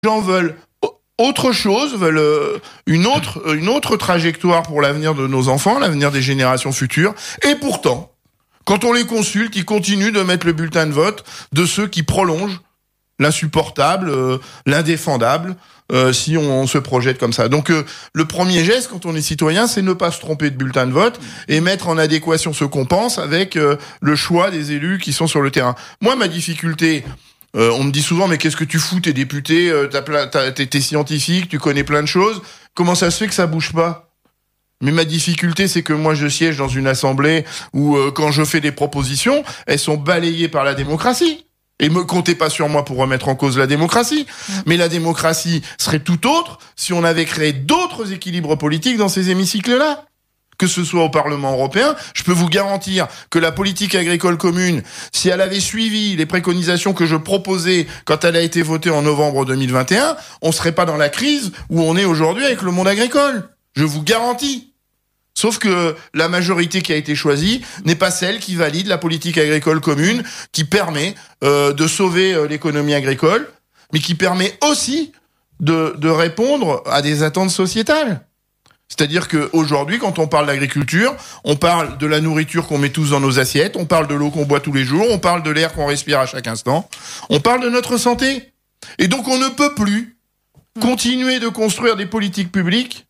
gens veulent autre chose, veulent une autre trajectoire pour l'avenir de nos enfants, l'avenir des générations futures. Et pourtant, quand on les consulte, ils continuent de mettre le bulletin de vote de ceux qui prolongent l'insupportable, l'indéfendable, si on se projette comme ça. Donc le premier geste, quand on est citoyen, c'est ne pas se tromper de bulletin de vote et mettre en adéquation ce qu'on pense avec le choix des élus qui sont sur le terrain. Moi, ma difficulté... on me dit souvent, mais qu'est-ce que tu fous, t'es député, t'es scientifique, tu connais plein de choses. Comment ça se fait que ça bouge pas ? Mais ma difficulté, c'est que moi, je siège dans une assemblée où, quand je fais des propositions, elles sont balayées par la démocratie. Et me comptez pas sur moi pour remettre en cause la démocratie. Mais la démocratie serait tout autre si on avait créé d'autres équilibres politiques dans ces hémicycles-là. Que ce soit au Parlement européen, je peux vous garantir que la politique agricole commune, si elle avait suivi les préconisations que je proposais quand elle a été votée en novembre 2021, on serait pas dans la crise où on est aujourd'hui avec le monde agricole. Je vous garantis. Sauf que la majorité qui a été choisie n'est pas celle qui valide la politique agricole commune, qui permet de sauver l'économie agricole, mais qui permet aussi de répondre à des attentes sociétales. C'est-à-dire qu'aujourd'hui, quand on parle d'agriculture, on parle de la nourriture qu'on met tous dans nos assiettes, on parle de l'eau qu'on boit tous les jours, on parle de l'air qu'on respire à chaque instant, on parle de notre santé. Et donc on ne peut plus continuer de construire des politiques publiques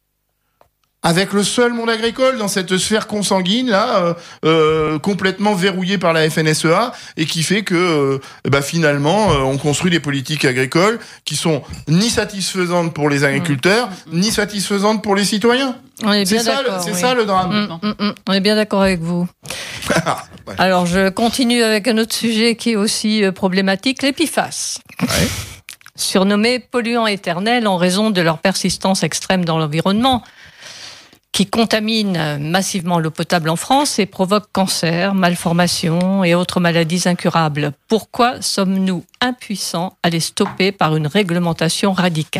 avec le seul monde agricole dans cette sphère consanguine là, complètement verrouillée par la FNSEA et qui fait que finalement on construit des politiques agricoles qui sont ni satisfaisantes pour les agriculteurs, ni satisfaisantes pour les citoyens. On est bien d'accord. C'est ça le drame. On est bien d'accord avec vous. Ouais. Alors je continue avec un autre sujet qui est aussi problématique, les PFAS. Ouais. Surnommés polluants éternels en raison de leur persistance extrême dans l'environnement, qui contamine massivement l'eau potable en France et provoque cancer, malformations et autres maladies incurables. Pourquoi sommes-nous impuissants à les stopper par une réglementation radicale ?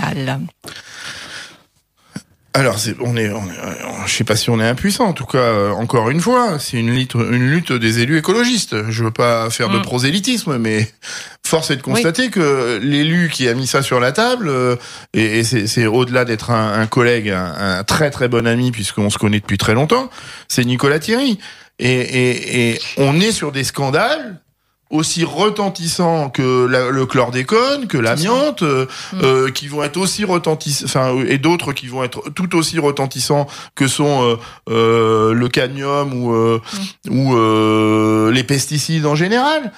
Alors, je sais pas si on est impuissant. En tout cas, encore une fois, c'est une lutte des élus écologistes. Je veux pas faire de prosélytisme, mais force est de constater que l'élu qui a mis ça sur la table, et c'est au-delà d'être un collègue, un très très bon ami, puisqu'on se connaît depuis très longtemps, c'est Nicolas Thierry. Et on est sur des scandales aussi retentissants que le chlordécone, que l'amiante, qui vont être aussi retentissants, et d'autres qui vont être tout aussi retentissants que sont le cadmium ou les pesticides en général.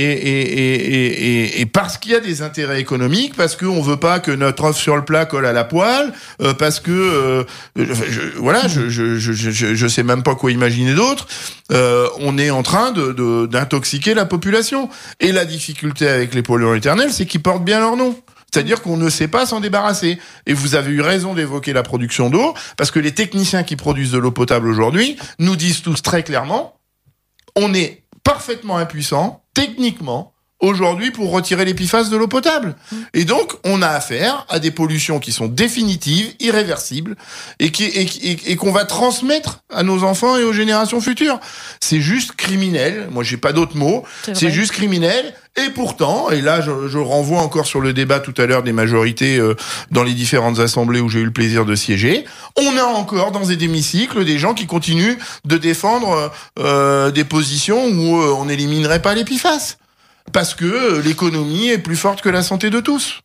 Et parce qu'il y a des intérêts économiques, parce qu'on veut pas que notre œuf sur le plat colle à la poêle, parce que je sais même pas quoi imaginer d'autre. On est en train d'intoxiquer la population. Et la difficulté avec les polluants éternels, c'est qu'ils portent bien leur nom. C'est-à-dire qu'on ne sait pas s'en débarrasser. Et vous avez eu raison d'évoquer la production d'eau, parce que les techniciens qui produisent de l'eau potable aujourd'hui nous disent tous très clairement, on est parfaitement impuissant, techniquement, aujourd'hui, pour retirer les PFAS de l'eau potable. Et donc, on a affaire à des pollutions qui sont définitives, irréversibles, et qu'on va transmettre à nos enfants et aux générations futures. C'est juste criminel. Moi, j'ai pas d'autres mots. C'est juste criminel. Et pourtant, et là, je renvoie encore sur le débat tout à l'heure des majorités dans les différentes assemblées où j'ai eu le plaisir de siéger, on a encore dans des hémicycles des gens qui continuent de défendre des positions où on n'éliminerait pas les PFAS. Parce que l'économie est plus forte que la santé de tous.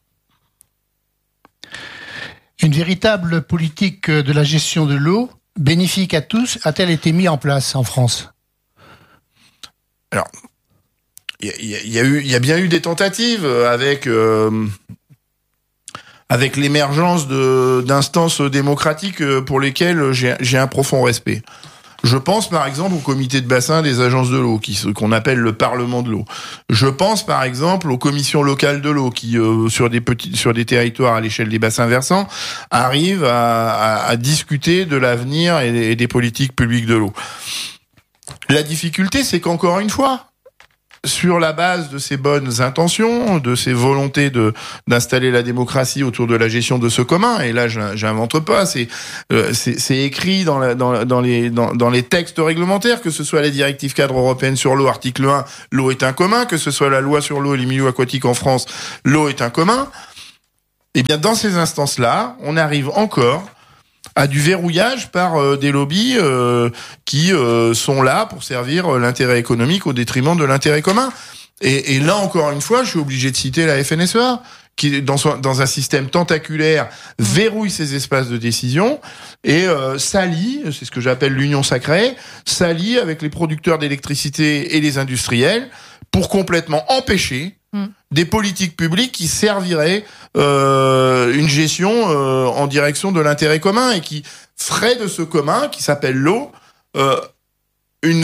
Une véritable politique de la gestion de l'eau, bénéfique à tous, a-t-elle été mise en place en France ? Alors, il y a bien eu des tentatives avec l'émergence d'instances démocratiques pour lesquelles j'ai un profond respect. Je pense par exemple au comité de bassin des agences de l'eau, qu'on appelle le Parlement de l'eau. Je pense par exemple aux commissions locales de l'eau qui, sur des territoires à l'échelle des bassins versants, arrivent à discuter de l'avenir et des politiques publiques de l'eau. La difficulté, c'est qu'encore une fois, sur la base de ces bonnes intentions, de ces volontés d'installer la démocratie autour de la gestion de ce commun, et là j'invente pas, c'est écrit dans les textes réglementaires, que ce soit la directive cadre européenne sur l'eau, article 1, l'eau est un commun, que ce soit la loi sur l'eau et les milieux aquatiques en France, l'eau est un commun. Eh bien, dans ces instances-là, on arrive encore à du verrouillage par des lobbies qui sont là pour servir l'intérêt économique au détriment de l'intérêt commun. Et là, encore une fois, je suis obligé de citer la FNSEA, qui, dans un système tentaculaire, verrouille ces espaces de décision et s'allie, c'est ce que j'appelle l'union sacrée, s'allie avec les producteurs d'électricité et les industriels pour complètement empêcher des politiques publiques qui serviraient une gestion en direction de l'intérêt commun et qui ferait de ce commun, qui s'appelle l'eau, un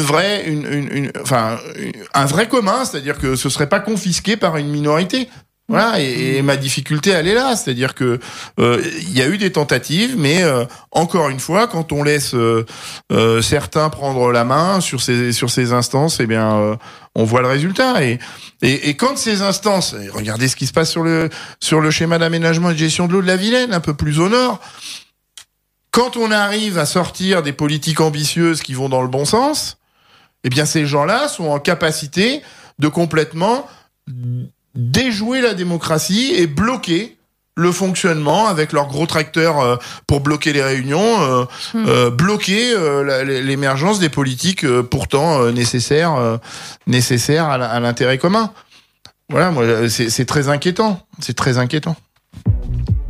vrai commun, c'est-à-dire que ce serait pas confisqué par une minorité. Voilà, et ma difficulté, elle est là, c'est-à-dire que il y a eu des tentatives, mais encore une fois, quand on laisse certains prendre la main sur ces instances, eh bien, on voit le résultat. Et quand ces instances, regardez ce qui se passe sur le schéma d'aménagement et de gestion de l'eau de la Vilaine, un peu plus au nord. Quand on arrive à sortir des politiques ambitieuses qui vont dans le bon sens, eh bien, ces gens-là sont en capacité de complètement déjouer la démocratie et bloquer le fonctionnement avec leurs gros tracteurs pour bloquer les réunions, bloquer l'émergence des politiques pourtant nécessaires à l'intérêt commun. Voilà, moi, c'est très inquiétant. C'est très inquiétant.